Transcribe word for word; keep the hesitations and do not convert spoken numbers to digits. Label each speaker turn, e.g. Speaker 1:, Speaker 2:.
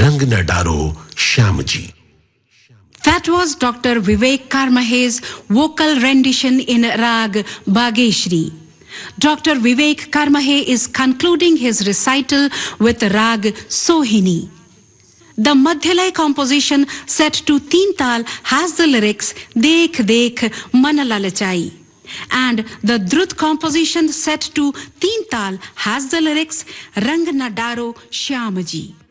Speaker 1: रंग न डारो Shyam ji.
Speaker 2: That was Doctor Vivek Karmahe's vocal rendition in Rag Bageshri. Doctor Vivek Karmahe is concluding his recital with Rag Sohini. The Madhyalay composition set to Teen Tal has the lyrics Dekh Dekh Man Lalachai, and the Drut composition set to Teen Tal has the lyrics Rang Na Daro Shyam Ji.